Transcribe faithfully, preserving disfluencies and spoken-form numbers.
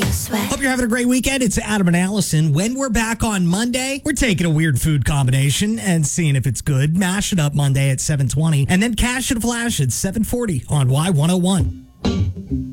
sweat. Hope you're having a great weekend. It's Adam and Allison. When we're back on Monday, we're taking a weird food combination and seeing if it's good. Mash it up Monday at seven twenty, and then Cash and Flash at seven forty on Y one oh one.